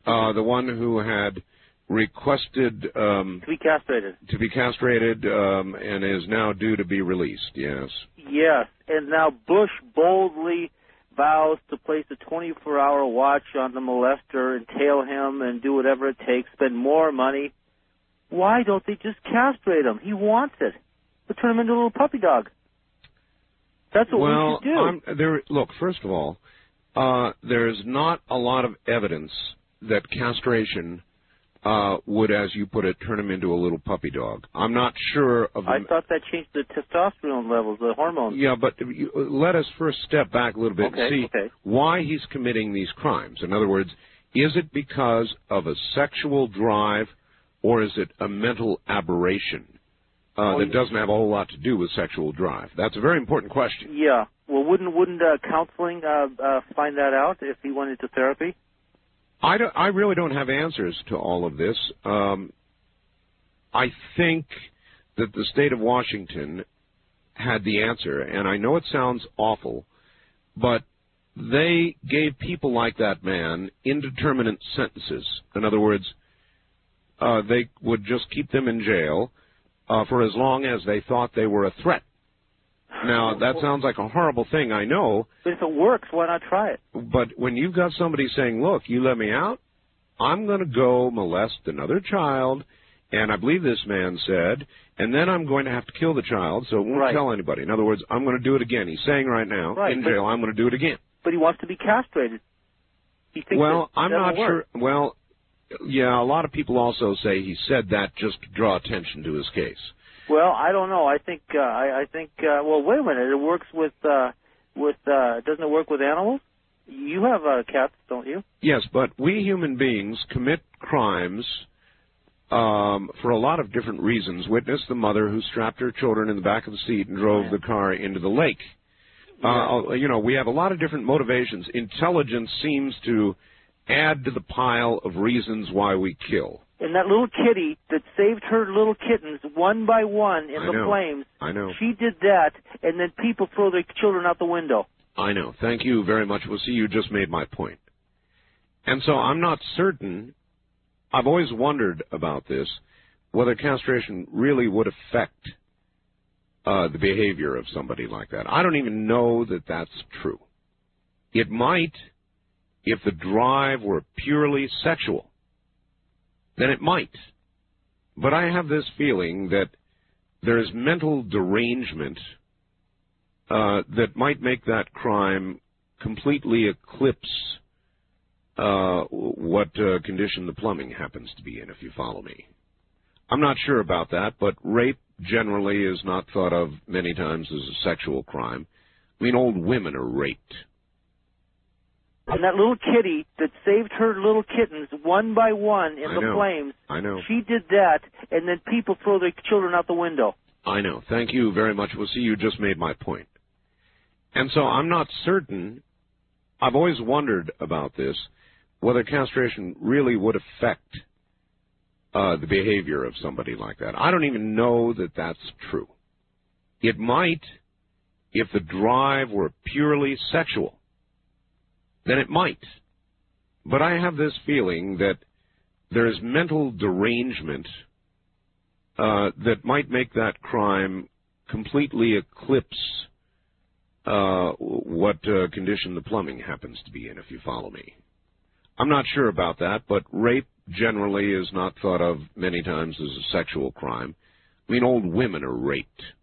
The one who had requested To be castrated. And is now due to be released, yes. Yes, and now Bush boldly vows to place a 24-hour watch on the molester and tail him and do whatever it takes, spend more money. Why don't they just castrate him? He wants it. But turn him into a little puppy dog. That's what we should do. Look, first of all, there's not a lot of evidence that castration would, as you put it, turn him into a little puppy dog. I'm not sure of the... I thought that changed the testosterone levels, the hormones. Yeah, but let us first step back a little bit and see why he's committing these crimes. In other words, is it because of a sexual drive or is it a mental aberration that doesn't have a whole lot to do with sexual drive? That's a very important question. Yeah. Well, wouldn't counseling find that out if he went into therapy? I really don't have answers to all of this. I think that the state of Washington had the answer, and I know it sounds awful, but they gave people like that man indeterminate sentences. In other words, they would just keep them in jail for as long as they thought they were a threat. Now, that sounds like a horrible thing, I know. But if it works, why not try it? But when you've got somebody saying, look, you let me out, I'm going to go molest another child, and I believe this man said, and then I'm going to have to kill the child, so it won't tell anybody. In other words, I'm going to do it again. He's saying right now, in jail, I'm going to do it again. But he wants to be castrated. He thinks I'm not sure. Well, yeah, a lot of people also say he said that just to draw attention to his case. Well, I don't know. I think. Well, wait a minute. It works with. Doesn't it work with animals? You have cats, don't you? Yes, but we human beings commit crimes for a lot of different reasons. Witness the mother who strapped her children in the back of the seat and drove the car into the lake. We have a lot of different motivations. Intelligence seems to add to the pile of reasons why we kill. And that little kitty that saved her little kittens one by one in the flames, I know. She did that, and then people throw their children out the window. I know. Thank you very much. Well, see, you just made my point. And so I'm not certain, I've always wondered about this, whether castration really would affect the behavior of somebody like that. I don't even know that that's true. It might if the drive were purely sexual. Then it might. But I have this feeling that there's mental derangement that might make that crime completely eclipse what condition the plumbing happens to be in, if you follow me. I'm not sure about that, but rape generally is not thought of many times as a sexual crime. I mean, old women are raped. And that little kitty that saved her little kittens one by one in the flames, I know. She did that, and then people throw their children out the window. I know. Thank you very much. Well, see, you just made my point. And so I'm not certain, I've always wondered about this, whether castration really would affect the behavior of somebody like that. I don't even know that that's true. It might if the drive were purely sexual. Then it might. But I have this feeling that there's mental derangement that might make that crime completely eclipse what condition the plumbing happens to be in, if you follow me. I'm not sure about that, but rape generally is not thought of many times as a sexual crime. I mean, old women are raped.